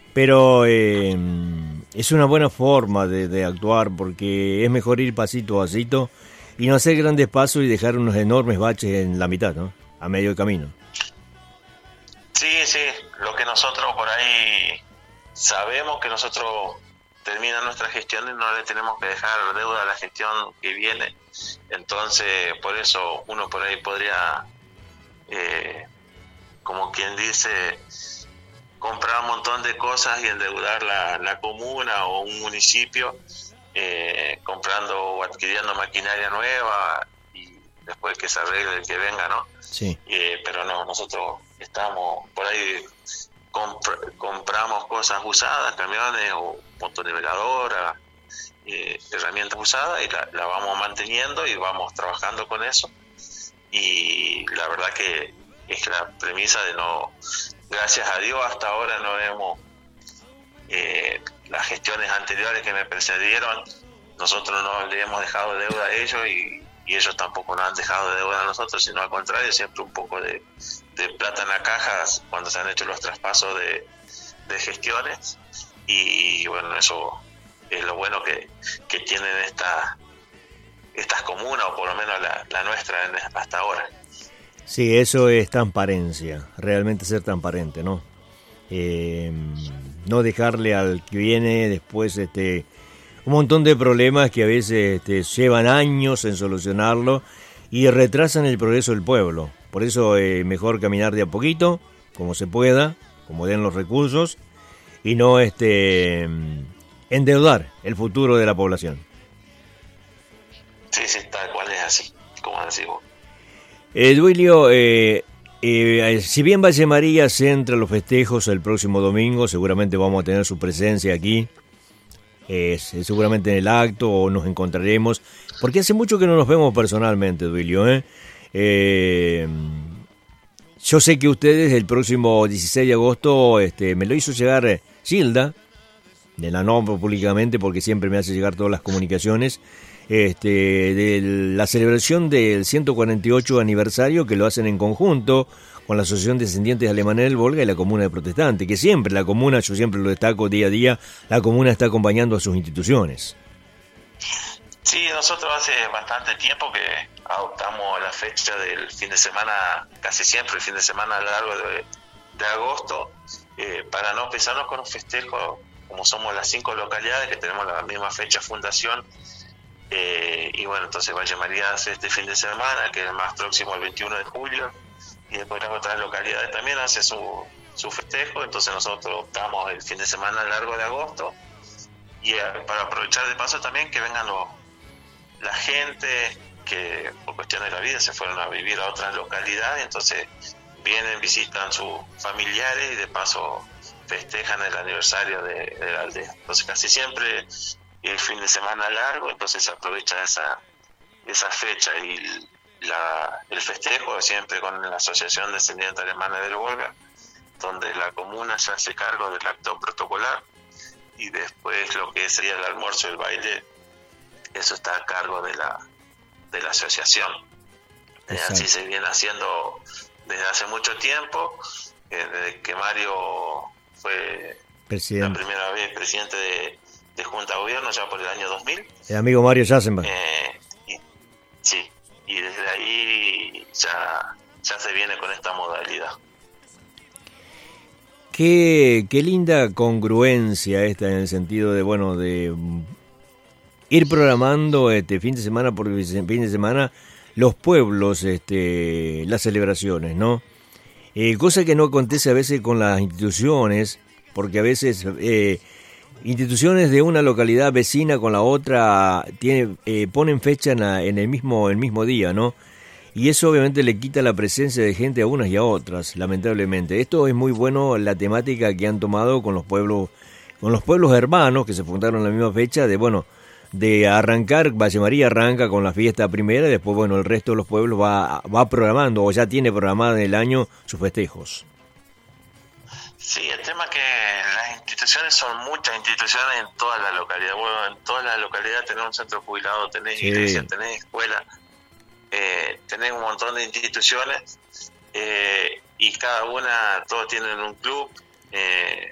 Pero es una buena forma de actuar, porque es mejor ir pasito a pasito y no hacer grandes pasos y dejar unos enormes baches en la mitad, ¿no? A medio camino. Sí, sí, lo que nosotros por ahí sabemos que nosotros termina nuestra gestión y no le tenemos que dejar deuda a la gestión que viene. Entonces, por eso uno por ahí podría, como quien dice, comprar un montón de cosas y endeudar la comuna o un municipio, comprando o adquiriendo maquinaria nueva y después que se arregle el que venga, ¿no? Sí. Pero no, nosotros estamos por ahí, compramos cosas usadas, camiones o motoniveladoras, herramientas usadas, y la vamos manteniendo y vamos trabajando con eso. Y la verdad que es la premisa de no, gracias a Dios hasta ahora no hemos, las gestiones anteriores que me precedieron, nosotros no le hemos dejado deuda a ellos y ellos tampoco nos han dejado de deuda a nosotros, sino al contrario, siempre un poco de plata en la caja cuando se han hecho los traspasos de gestiones. Y bueno, eso es lo bueno que tienen estas comunas, o por lo menos la nuestra hasta ahora. Sí, eso es transparencia, realmente ser transparente, ¿no? No dejarle al que viene después un montón de problemas que a veces llevan años en solucionarlo y retrasan el progreso del pueblo. Por eso mejor caminar de a poquito, como se pueda, como den los recursos, y no endeudar el futuro de la población. Sí, sí, tal cual es así, como decís vos. Duilio, si bien Valle María centra los festejos el próximo domingo, seguramente vamos a tener su presencia aquí, seguramente en el acto, o nos encontraremos, porque hace mucho que no nos vemos personalmente, Duilio, yo sé que ustedes el próximo 16 de agosto me lo hizo llegar Gilda, de la nombro públicamente porque siempre me hace llegar todas las comunicaciones, de la celebración del 148 aniversario, que lo hacen en conjunto con la Asociación de Descendientes Alemanes del Volga y la Comuna de Protestantes, que siempre la Comuna, yo siempre lo destaco día a día, la Comuna está acompañando a sus instituciones. Sí, nosotros hace bastante tiempo que adoptamos la fecha del fin de semana, casi siempre el fin de semana a lo largo de agosto, para no pesarnos con un festejo, como somos las 5 localidades que tenemos la misma fecha de fundación. Y bueno, entonces Valle María hace este fin de semana, que es el más próximo, el 21 de julio, y después las otras localidades también hacen su festejo. Entonces nosotros optamos el fin de semana largo de agosto, y para aprovechar de paso también que vengan la gente que por cuestiones de la vida se fueron a vivir a otras localidades, entonces vienen, visitan sus familiares y de paso festejan el aniversario de la aldea. Entonces casi siempre el fin de semana largo, entonces se aprovecha esa fecha y el festejo siempre con la Asociación Descendientes Alemanes del Volga, donde la comuna se hace cargo del acto protocolar, y después lo que sería el almuerzo y el baile, eso está a cargo de la asociación. Así se viene haciendo desde hace mucho tiempo, desde que Mario fue la primera vez presidente de Junta de Gobierno, ya por el año 2000. El amigo Mario Jassenbach. Sí, y desde ahí ya se viene con esta modalidad. Qué linda congruencia esta, en el sentido de ir programando fin de semana por fin de semana los pueblos, las celebraciones, ¿no? Cosa que no acontece a veces con las instituciones, porque a veces instituciones de una localidad vecina con la otra ponen fecha en el mismo día, ¿no? Y eso obviamente le quita la presencia de gente a unas y a otras, lamentablemente. Esto es muy bueno, la temática que han tomado con los pueblos hermanos que se fundaron en la misma fecha, de arrancar. Valle María arranca con la fiesta primera y después, el resto de los pueblos va programando o ya tiene programado en el año sus festejos. Sí, el tema es que las instituciones son muchas instituciones en toda la localidad. Bueno, en toda la localidad tenés un centro jubilado, tenés iglesia, tenés escuela, tenés un montón de instituciones, y cada una, todos tienen un club,